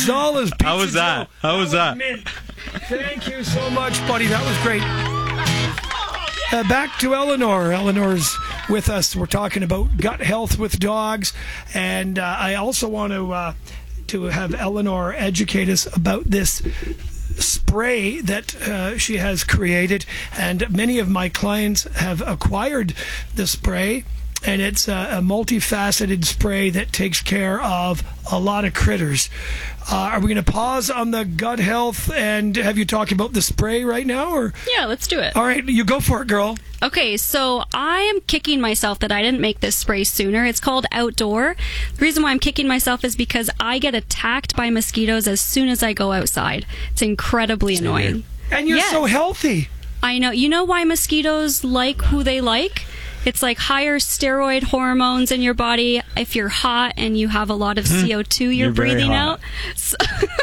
Gonzalez. Pizza How was that? How was that? mint. Thank you so much, buddy. That was great. Back to Eleanor. Eleanor's with us. We're talking about gut health with dogs, and I also want to have Eleanor educate us about this spray that she has created, and many of my clients have acquired the spray, and it's a multifaceted spray that takes care of a lot of critters. Are we going to pause on the gut health and have you talk about the spray right now? Or Yeah, let's do it. all right, you go for it, girl. Okay, so I am kicking myself that I didn't make this spray sooner. It's called Outdoor. The reason why I'm kicking myself is because I get attacked by mosquitoes as soon as I go outside. It's incredibly annoying. And you're Yes. so healthy. I know. You know why mosquitoes like who they like? It's like higher steroid hormones in your body. If you're hot and you have a lot of CO2 you're You're very breathing hot. out. So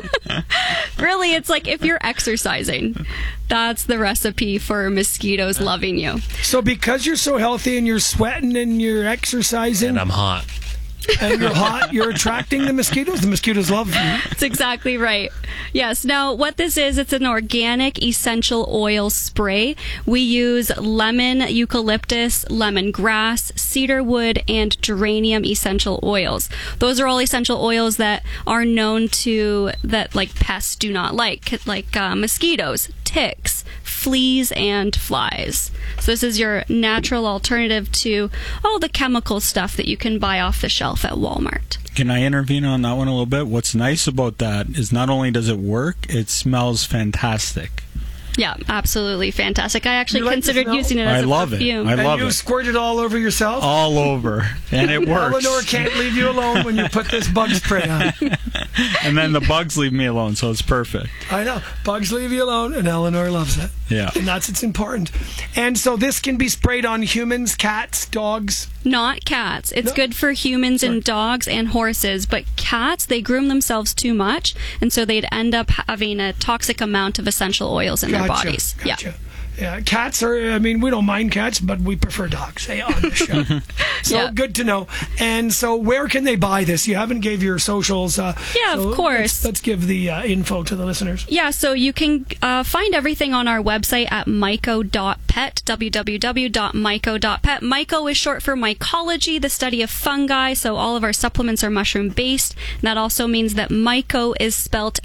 really, it's like if you're exercising. That's the recipe for mosquitoes loving you. So because you're so healthy and you're sweating and you're exercising And I'm hot. and you're hot, you're attracting the mosquitoes. The mosquitoes love you. That's exactly right. Yes. Now, what this is, it's an organic essential oil spray. We use lemon, eucalyptus, lemongrass, cedarwood, and geranium essential oils. Those are all essential oils that are known to, that like pests do not like mosquitoes, ticks, fleas, and flies. So this is your natural alternative to all the chemical stuff that you can buy off the shelf at Walmart. Can I intervene on that one a little bit? What's nice about that is not only does it work, it smells fantastic. Yeah, absolutely fantastic. I actually You like the considered smell? using it I as a love it. perfume. I And love you it. squirt it all over yourself. All over. And it works. Eleanor can't leave you alone when you put this bug spray on. And then the bugs leave me alone, so it's perfect. I know. Bugs leave you alone, and Eleanor loves it. Yeah. And that's it's important. And so this can be sprayed on humans, cats, dogs. Not cats. It's No. good for humans and dogs and horses, but cats, they groom themselves too much, and so they'd end up having a toxic amount of essential oils in their bodies. Gotcha. Yeah, cats are, I mean, we don't mind cats, but we prefer dogs on the show. So Yeah. good to know. And so where can they buy this? You haven't gave your socials. Yeah, so of course. Let's give the info to the listeners. Yeah, so you can find everything on our website at myco.pet, www.myco.pet. Myco is short for mycology, the study of fungi, so all of our supplements are mushroom-based. And that also means that myco is spelt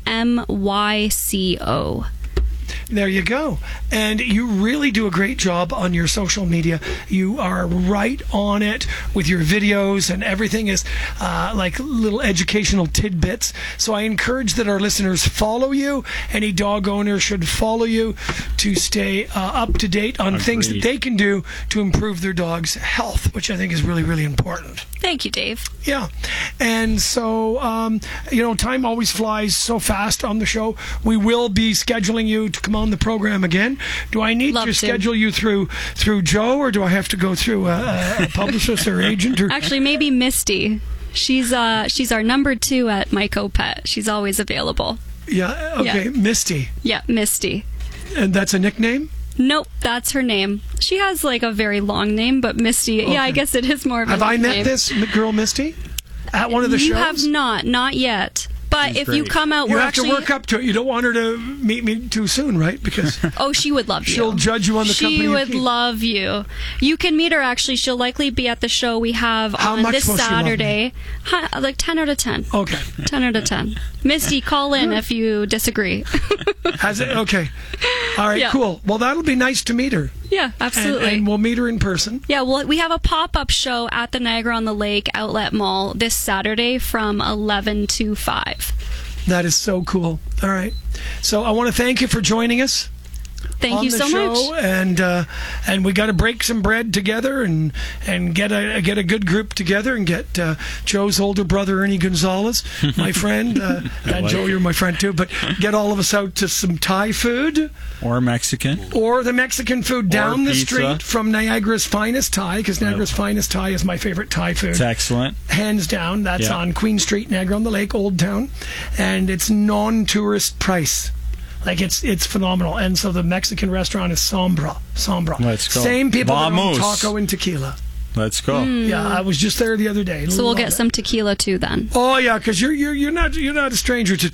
M-Y-C-O. There you go. And you really do a great job on your social media. You are right on it with your videos, and everything is like little educational tidbits. So I encourage that our listeners follow you. Any dog owner should follow you to stay up to date on things that Agreed. they can do to improve their dog's health, which I think is really, really important. Thank you, Dave. Yeah. And so, time always flies so fast on the show. We will be scheduling you to come on the program again. Do I need Love to to. schedule you through Joe, or do I have to go through a publicist or agent? Or Actually, maybe Misty. She's our number 2 at Myco Pet. She's always available. yeah, okay, Yeah. Misty. Yeah, Misty. And that's a nickname? Nope, that's her name. She has like a very long name, but Misty, yeah, I guess it is more of a Have I met name. this girl, Misty, at one of the You shows? have not yet. But She's if you great. come out, You we're have actually. to work up to it. You don't want her to meet me too soon, right? Because Oh, she would love you. she'll judge you on the company. She you would keep. love you. You can meet her, actually. She'll likely be at the show we have How on much this will she love Saturday. Like 10 out of 10. Okay. 10 out of 10. Misty, call in if you disagree. Has it? Okay. All right, Yeah. cool. Well, that'll be nice to meet her. Yeah, absolutely. And we'll meet her in person. Yeah, well, we have a pop-up show at the Niagara-on-the-Lake Outlet Mall this Saturday from 11 to 5. That is so cool. All right. So I want to thank you for joining us. Thank on you the so show, much. and we got to break some bread together and get a good group together and get Joe's older brother Ernie Gonzalez, my friend, and Joe, you're my friend too. But get all of us out to some Thai food Or Mexican. or the Mexican food down the pizza. street from Niagara's Finest Thai, because Niagara's Finest Thai is my favorite Thai food. It's excellent. Hands down. That's Yeah. on Queen Street, Niagara-on-the-Lake, Old Town, and it's non-tourist price. Like it's phenomenal. And so the Mexican restaurant is Sombra. Let's go. Same people that own Vamos. taco and tequila. Let's go. Yeah, I was just there the other day. So we'll Love get it. some tequila too then. Oh yeah, because you're not a stranger to